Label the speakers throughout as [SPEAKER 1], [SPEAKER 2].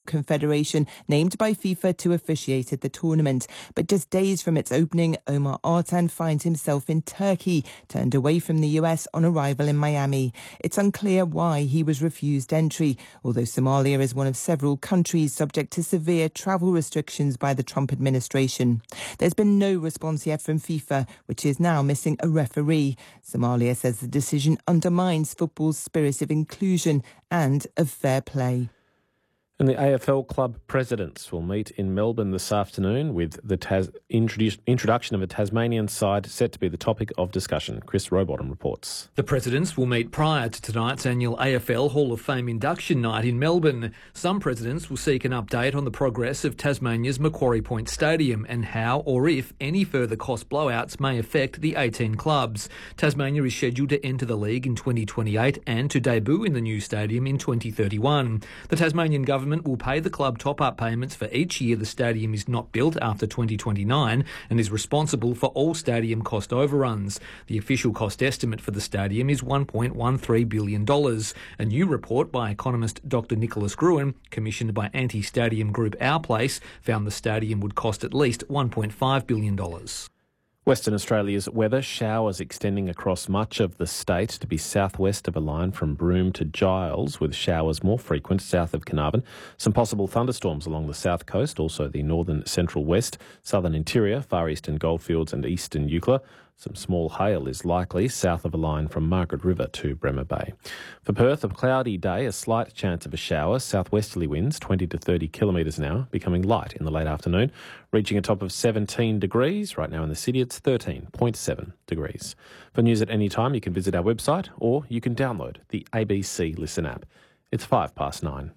[SPEAKER 1] confederation named by FIFA to officiate at the tournament. But just days from its opening, Omar Artan finds himself in Turkey, turned away from the US on arrival in Miami. It's unclear why he was refused entry, although Somalia is one of several countries subject to severe travel restrictions by the Trump administration. There's been no response yet from FIFA, which is now missing a referee. Somalia says the decision undermines football's spirit of inclusion and of fair play.
[SPEAKER 2] And the AFL club presidents will meet in Melbourne this afternoon with the introduction of a Tasmanian side set to be the topic of discussion. Chris Rowbottom reports.
[SPEAKER 3] The presidents will meet prior to tonight's annual AFL Hall of Fame induction night in Melbourne. Some presidents will seek an update on the progress of Tasmania's Macquarie Point Stadium and how or if any further cost blowouts may affect the 18 clubs. Tasmania is scheduled to enter the league in 2028 and to debut in the new stadium in 2031. The Tasmanian government will pay the club top-up payments for each year the stadium is not built after 2029 and is responsible for all stadium cost overruns. The official cost estimate for the stadium is $1.13 billion. A new report by economist Dr Nicholas Gruen, commissioned by anti-stadium group Our Place, found the stadium would cost at least $1.5 billion.
[SPEAKER 2] Western Australia's weather, showers extending across much of the state to be southwest of a line from Broome to Giles, with showers more frequent south of Carnarvon. Some possible thunderstorms along the south coast, also the northern central west, southern interior, far eastern Goldfields and eastern Eucla. Some small hail is likely south of a line from Margaret River to Bremer Bay. For Perth, a cloudy day, a slight chance of a shower, southwesterly winds 20 to 30 kilometres an hour, becoming light in the late afternoon, reaching a top of 17 degrees. Right now in the city it's 13.7 degrees. For news at any time, you can visit our website or you can download the ABC Listen app. It's 9:05.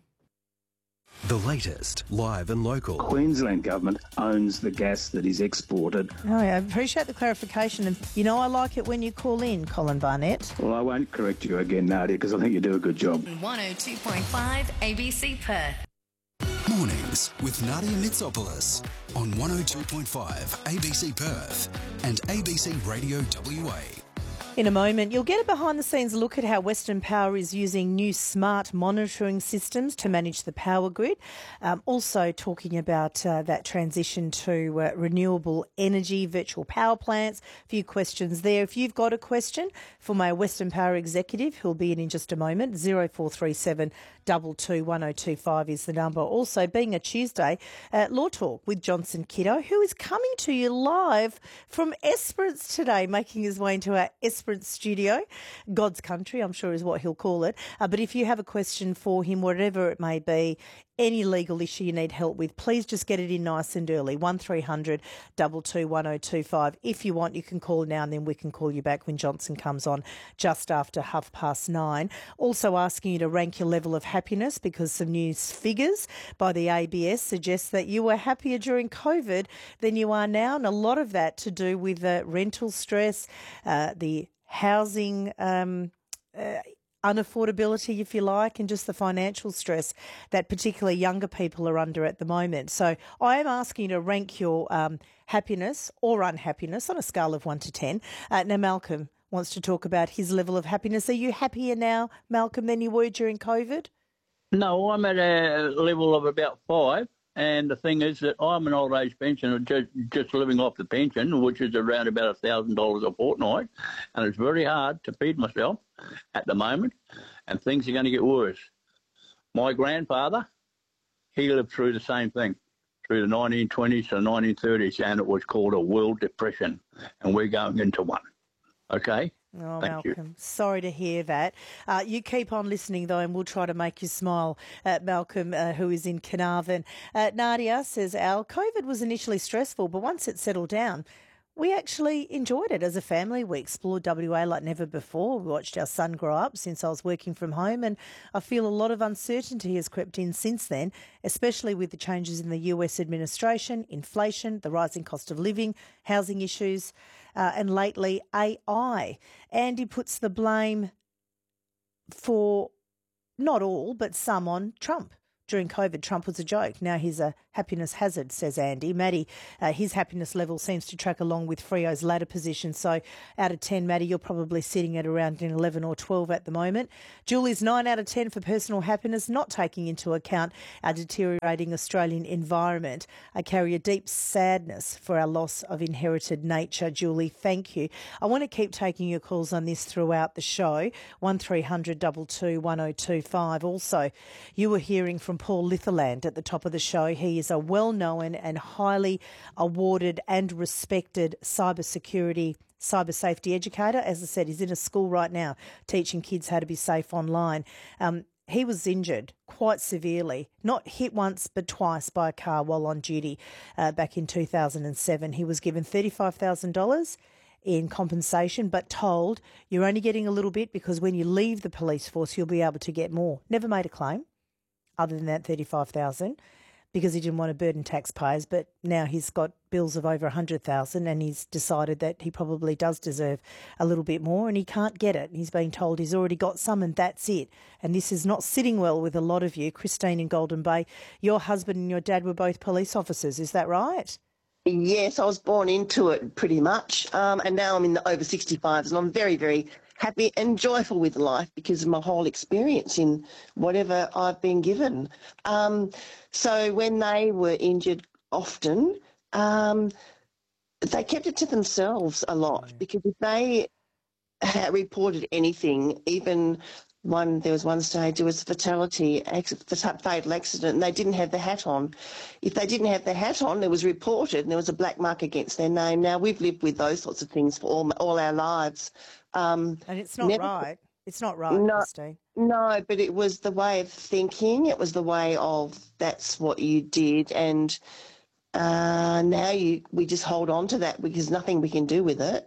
[SPEAKER 4] The latest, live and local.
[SPEAKER 5] Queensland government owns the gas that is exported.
[SPEAKER 6] Oh, I appreciate the clarification. And, I like it when you call in, Colin Barnett.
[SPEAKER 5] Well, I won't correct you again, Nadia, because I think you do a good job.
[SPEAKER 7] 102.5 ABC Perth.
[SPEAKER 4] Mornings with Nadia Mitsopoulos on 102.5 ABC Perth and ABC Radio WA.
[SPEAKER 6] In a moment, you'll get a behind-the-scenes look at how Western Power is using new smart monitoring systems to manage the power grid. Also talking about that transition to renewable energy, virtual power plants. A few questions there. If you've got a question for my Western Power executive, who'll be in just a moment, 0437 22 1025 is the number. Also, being a Tuesday, Law Talk with Johnson Kiddo, who is coming to you live from Esperance today, making his way into our Esperance studio. God's country, I'm sure is what he'll call it. But if you have a question for him, whatever it may be, any legal issue you need help with, please just get it in nice and early. 1300 22 1025. If you want, you can call now and then we can call you back when Johnson comes on just after 9:30. Also asking you to rank your level of happiness because some new figures by the ABS suggest that you were happier during COVID than you are now, and a lot of that to do with rental stress, the housing unaffordability, if you like, and just the financial stress that particularly younger people are under at the moment. So I am asking you to rank your happiness or unhappiness on a scale of 1 to 10. Now, Malcolm wants to talk about his level of happiness. Are you happier now, Malcolm, than you were during COVID?
[SPEAKER 8] No, I'm at a level of about 5. And the thing is that I'm an old age pensioner, just living off the pension, which is around about $1,000 a fortnight. And it's very hard to feed myself at the moment, and things are going to get worse. My grandfather, he lived through the same thing, through the 1920s to the 1930s, and it was called a world depression, and we're going into one. Okay?
[SPEAKER 6] Oh,
[SPEAKER 8] Thank
[SPEAKER 6] Malcolm,
[SPEAKER 8] you.
[SPEAKER 6] sorry to hear that. You keep on listening, though, and we'll try to make you smile. Malcolm, who is in Carnarvon. Nadia says, Al, COVID was initially stressful, but once it settled down, we actually enjoyed it as a family. We explored WA like never before. We watched our son grow up since I was working from home, and I feel a lot of uncertainty has crept in since then, especially with the changes in the US administration, inflation, the rising cost of living, housing issues, and lately AI. And he puts the blame for not all, but some on Trump. During COVID, Trump was a joke. Now he's a happiness hazard, says Andy. Maddie, his happiness level seems to track along with Freo's ladder position. So out of 10, Maddie, you're probably sitting at around an 11 or 12 at the moment. Julie's 9 out of 10 for personal happiness, not taking into account our deteriorating Australian environment. I carry a deep sadness for our loss of inherited nature. Julie, thank you. I want to keep taking your calls on this throughout the show. 1300 22 1025. Also, you were hearing from Paul Litherland at the top of the show. He is a well-known and highly awarded and respected cyber safety educator. As I said, he's in a school right now teaching kids how to be safe online. He was injured quite severely, not hit once but twice by a car while on duty back in 2007. He was given $35,000 in compensation, but told you're only getting a little bit because when you leave the police force, you'll be able to get more. Never made a claim other than that $35,000 because he didn't want to burden taxpayers, but now he's got bills of over $100,000 and he's decided that he probably does deserve a little bit more and he can't get it. He's being told he's already got some and that's it. And this is not sitting well with a lot of you. Christine in Golden Bay, your husband and your dad were both police officers, is that right?
[SPEAKER 9] Yes, I was born into it pretty much, and now I'm in the over 65s and I'm very, very happy and joyful with life because of my whole experience in whatever I've been given. So when they were injured often, they kept it to themselves a lot because if they had reported anything, even there was one stage, it was a fatal accident, and they didn't have the hat on. If they didn't have the hat on, it was reported, and there was a black mark against their name. Now, we've lived with those sorts of things for all our lives.
[SPEAKER 6] And it's not right. It's not right, Christine.
[SPEAKER 9] No, but it was the way of thinking. It was the way of that's what you did, and now we just hold on to that because nothing we can do with it.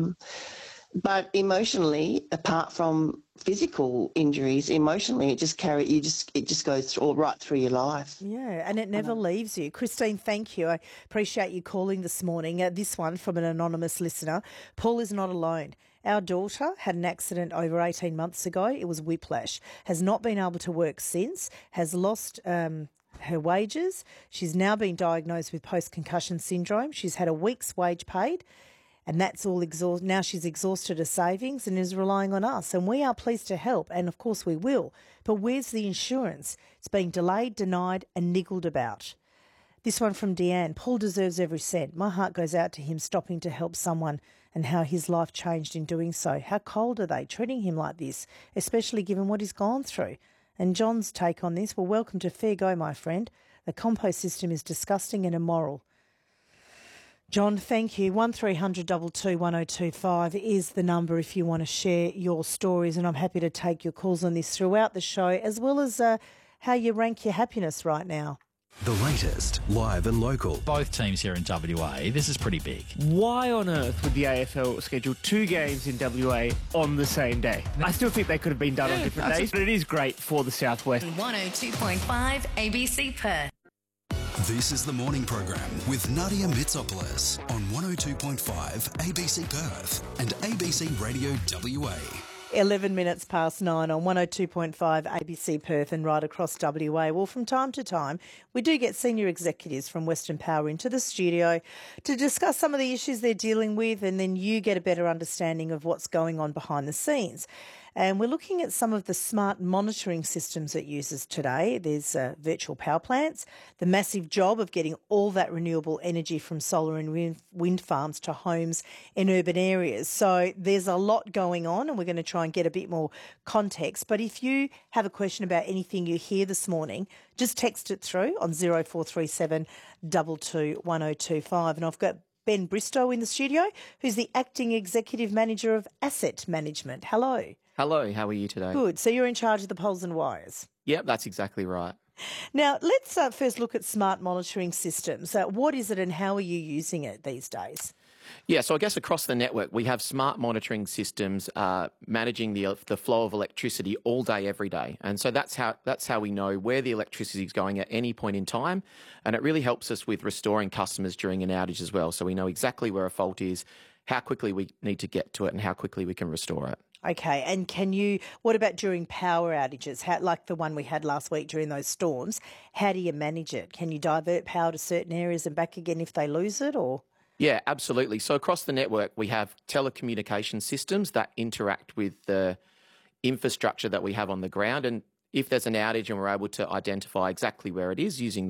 [SPEAKER 9] But emotionally, apart from physical injuries, emotionally, it just goes right through your life.
[SPEAKER 6] Yeah, and it never leaves you. Christine, thank you. I appreciate you calling this morning. This one from an anonymous listener. Paul is not alone. Our daughter had an accident over 18 months ago. It was whiplash. Has not been able to work since. Has lost her wages. She's now been diagnosed with post-concussion syndrome. She's had a week's wage paid. And that's all exhausted. Now she's exhausted her savings and is relying on us. And we are pleased to help. And of course we will. But where's the insurance? It's being delayed, denied and niggled about. This one from Deanne. Paul deserves every cent. My heart goes out to him stopping to help someone and how his life changed in doing so. How cold are they treating him like this, especially given what he's gone through? And John's take on this, well, welcome to Fair Go, my friend. The compost system is disgusting and immoral. John, thank you. 1300 22 1025 is the number if you want to share your stories, and I'm happy to take your calls on this throughout the show, as well as how you rank your happiness right now.
[SPEAKER 4] The latest, live and local.
[SPEAKER 10] Both teams here in WA, this is pretty big.
[SPEAKER 11] Why on earth would the AFL schedule 2 games in WA on the same day? I still think they could have been done on different days, but it is great for the Southwest.
[SPEAKER 7] 102.5 ABC Perth.
[SPEAKER 4] This is the morning program with Nadia Mitsopoulos on 102.5 ABC Perth and ABC Radio WA.
[SPEAKER 6] 11 minutes past 9 on 102.5 ABC Perth and right across WA. Well, from time to time, we do get senior executives from Western Power into the studio to discuss some of the issues they're dealing with, and then you get a better understanding of what's going on behind the scenes. And we're looking at some of the smart monitoring systems it uses today. There's virtual power plants, the massive job of getting all that renewable energy from solar and wind farms to homes in urban areas. So there's a lot going on, and we're going to try and get a bit more context. But if you have a question about anything you hear this morning, just text it through on 0437 22 1025. And I've got Ben Bristow in the studio, who's the Acting Executive Manager of Asset Management. Hello.
[SPEAKER 12] Hello, how are you today?
[SPEAKER 6] Good. So you're in charge of the poles and wires?
[SPEAKER 12] Yep, that's exactly right.
[SPEAKER 6] Now, let's first look at smart monitoring systems. What is it and how are you using it these days?
[SPEAKER 12] Yeah, so I guess across the network, we have smart monitoring systems managing the flow of electricity all day, every day. And so that's how we know where the electricity is going at any point in time. And it really helps us with restoring customers during an outage as well. So we know exactly where a fault is, how quickly we need to get to it and how quickly we can restore it.
[SPEAKER 6] Okay, and what about during power outages, like the one we had last week during those storms? How do you manage it? Can you divert power to certain areas and back again if they lose it, or...?
[SPEAKER 12] Yeah, absolutely. So across the network, we have telecommunication systems that interact with the infrastructure that we have on the ground. And if there's an outage and we're able to identify exactly where it is using